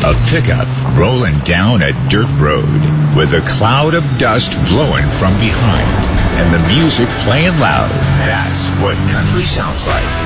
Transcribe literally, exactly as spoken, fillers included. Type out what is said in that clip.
A pickup rolling down a dirt road with a cloud of dust blowing from behind and the music playing loud. That's what country sounds like.